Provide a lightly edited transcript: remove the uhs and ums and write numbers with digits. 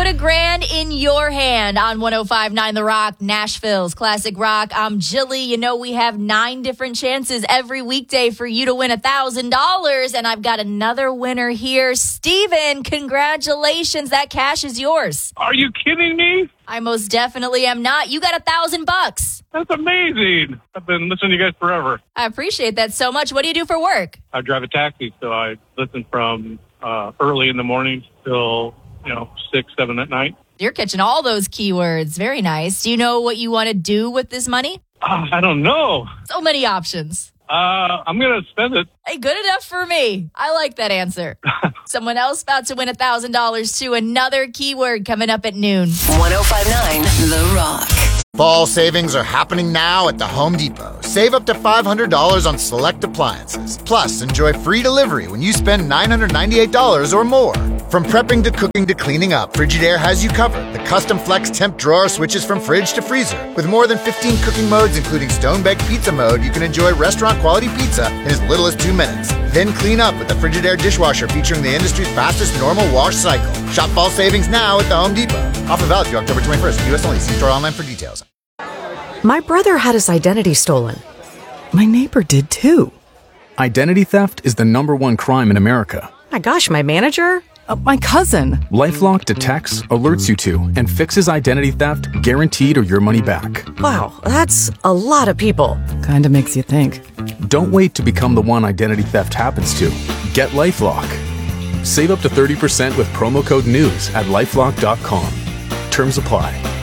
Put a grand in your hand on 105.9 The Rock, Nashville's Classic Rock. I'm Jilly. You know, we have 9 different chances every weekday for you to win $1,000. And I've got another winner here. Steven, congratulations. That cash is yours. Are you kidding me? I most definitely am not. You got $1,000. That's amazing. I've been listening to you guys forever. I appreciate that so much. What do you do for work? I drive a taxi, so I listen from early in the morning till 6, 7 at night. You're catching all those keywords. Very nice. Do you know what you want to do with this money? I don't know. So many options. I'm going to spend it. Hey, good enough for me. I like that answer. Someone else about to win $1,000 to another keyword coming up at noon. 105.9 The Rock. Fall savings are happening now at the Home Depot. Save up to $500 on select appliances. Plus, enjoy free delivery when you spend $998 or more. From prepping to cooking to cleaning up, Frigidaire has you covered. The custom flex temp drawer switches from fridge to freezer. With more than 15 cooking modes, including stone-baked pizza mode, you can enjoy restaurant-quality pizza in as little as 2 minutes. Then clean up with the Frigidaire dishwasher featuring the industry's fastest normal wash cycle. Shop fall savings now at the Home Depot. Offer valid through October 21st. U.S. only. See store online for details. My brother had his identity stolen. My neighbor did too. Identity theft is the #1 crime in America. My gosh, my manager? My cousin. LifeLock detects, alerts you to, and fixes identity theft guaranteed or your money back. Wow, that's a lot of people. Kinda makes you think. Don't wait to become the one identity theft happens to. Get LifeLock. Save up to 30% with promo code NEWS at LifeLock.com. Terms apply.